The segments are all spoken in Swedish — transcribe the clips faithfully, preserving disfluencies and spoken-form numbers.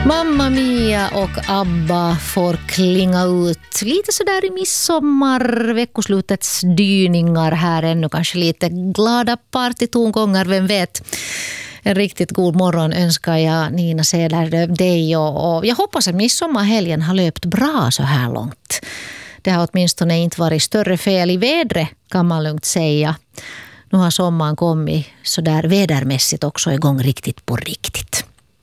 Mamma Mia och ABBA får klinga ut lite sådär i midsommar, veckoslutets dyningar här, ännu kanske lite glada partytongångar, vem vet. En riktigt god morgon önskar jag, Nina Ceder, dig, och, och jag hoppas att midsommarhelgen har löpt bra så här långt. Det har åtminstone inte varit större fel i vädret, kan man lugnt säga. Nu har sommaren kommit så där vädermässigt också igång riktigt på riktigt.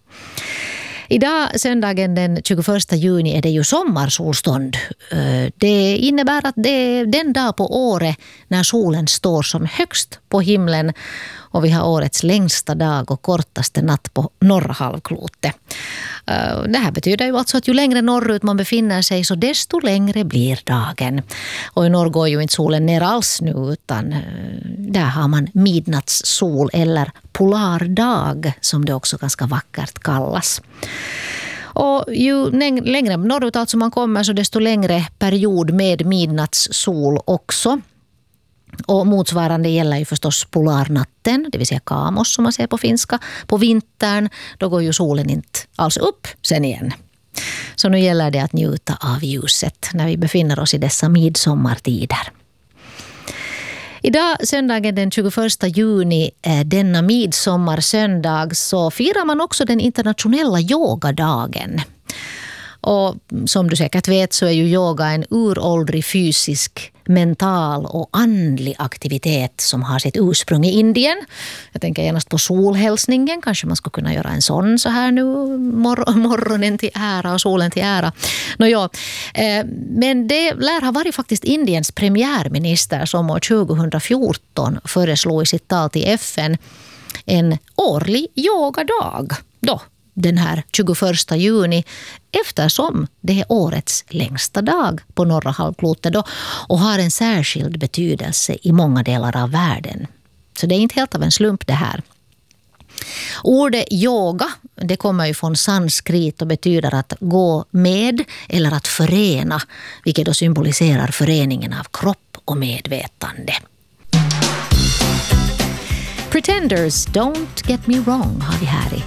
Idag, söndagen den tjugoförsta juni, är det ju sommarsolstånd. Det innebär att det är den dag på året när solen står som högst på himlen och vi har årets längsta dag och kortaste natt på norra halvklotet. Det här betyder ju alltså att ju längre norrut man befinner sig så desto längre blir dagen. Och i norr går ju inte solen ner alls nu, utan där har man midnattssol eller polardag som det också ganska vackert kallas. Och ju längre norrut alltså man kommer så desto längre period med midnattssol också. Och motsvarande gäller ju förstås polarnatten, det vill säga kamos som man ser på finska. På vintern då går ju solen inte alls upp sen igen. Så nu gäller det att njuta av ljuset när vi befinner oss i dessa midsommartider. Idag, söndagen den tjugoförsta juni, denna midsommarsöndag, så firar man också den internationella yogadagen. Och som du säkert vet så är ju yoga en uråldrig fysisk, mental och andlig aktivitet som har sitt ursprung i Indien. Jag tänker genast på solhälsningen. Kanske man skulle kunna göra en sån så här nu mor- morgonen till ära och solen till ära. Nå ja, eh, men det lär ha varit faktiskt Indiens premiärminister som år tjugohundrafjorton föreslog i sitt tal till F N en årlig yogadag då. Den här tjugoförsta juni, eftersom det är årets längsta dag på norra halvklotet då, och har en särskild betydelse i många delar av världen. Så det är inte helt av en slump det här. Ordet yoga, det kommer ju från sanskrit och betyder att gå med eller att förena, vilket då symboliserar föreningen av kropp och medvetande. Pretenders, don't get me wrong har vi här i